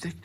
narcissistic.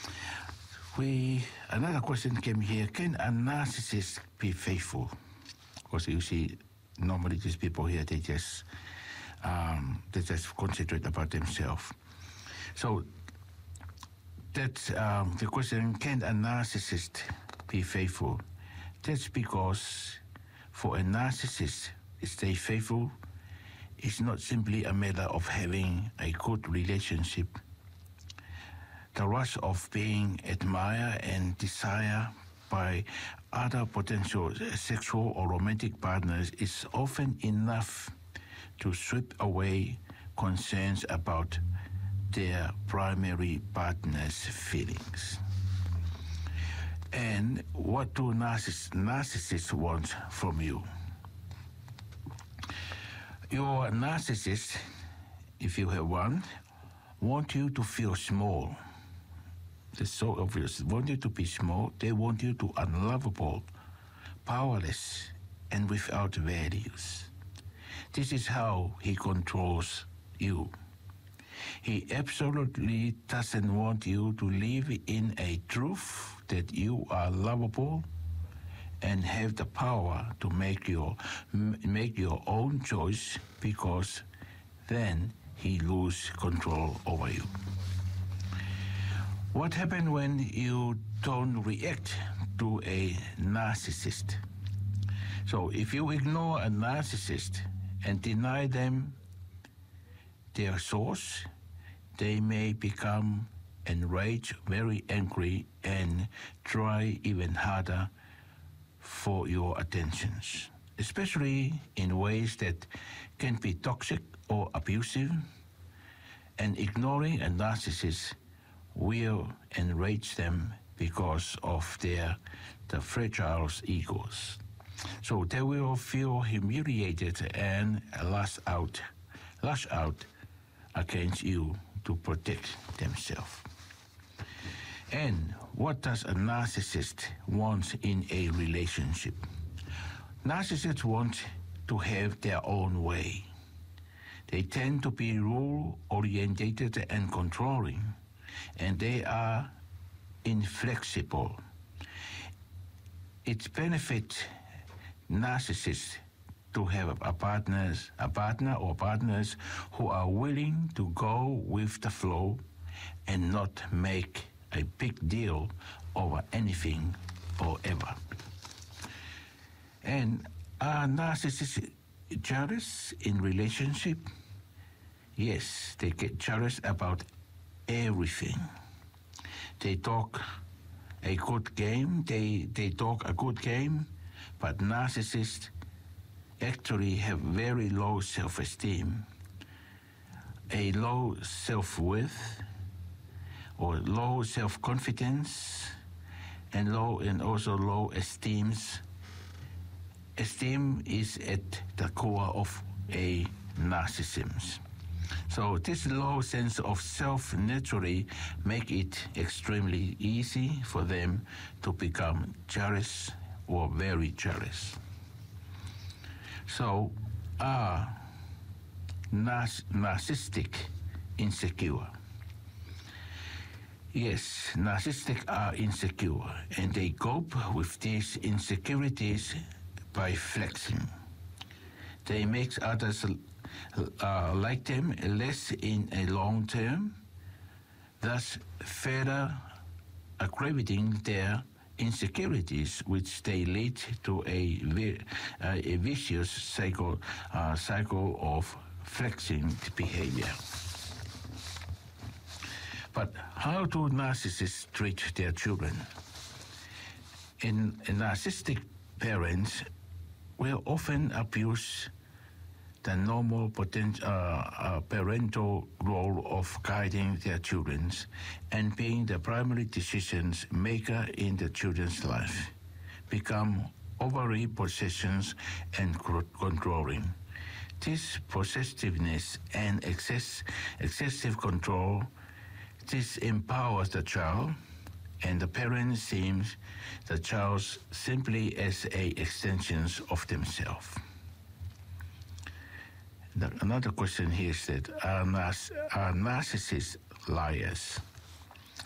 Another question came here: can a narcissist be faithful? Because you see, normally these people here they just concentrate about themselves. So that's the question: can a narcissist be faithful? That's because for a narcissist, stay faithful is not simply a matter of having a good relationship. The rush of being admired and desired by other potential sexual or romantic partners is often enough to sweep away concerns about their primary partner's feelings. And what do narcissists want from you? Your narcissist, if you have one, want you to feel small. It's so obvious. They want you to be small. They want you to unlovable, powerless, and without values. This is how he controls you. He absolutely doesn't want you to live in a truth that you are lovable and have the power to make your own choice, because then he loses control over you. What happens when you don't react to a narcissist? So if you ignore a narcissist and deny them their source, they may become enraged, very angry, and try even harder for your attentions, especially in ways that can be toxic or abusive. And ignoring a narcissist will enrage them because of the fragile egos. So they will feel humiliated and lash out against you to protect themselves. And what does a narcissist want in a relationship? Narcissists want to have their own way. They tend to be rule-oriented and controlling, and they are inflexible. It benefits narcissists to have a partner or partners who are willing to go with the flow and not make a big deal over anything or ever. And are narcissists jealous in relationship? Yes, they get jealous about everything. They talk a good game, but narcissists actually have very low self-esteem, a low self-worth, or low self-confidence, and also low esteem. Esteem is at the core of a narcissism. So this low sense of self naturally make it extremely easy for them to become jealous or very jealous. So are narcissistic insecure? Yes, narcissists are insecure, and they cope with these insecurities by flexing. They make others like them less in a long term, thus further aggravating their insecurities, which they lead to a vicious cycle of flexing behavior. But how do narcissists treat their children? Narcissistic parents will often abuse the normal parental role of guiding their children and being the primary decisions maker in the children's life, become overly possessive and controlling. This possessiveness and excessive control, this empowers the child, and the parent sees the child simply as an extension of themselves. Another question here is that are narcissists liars?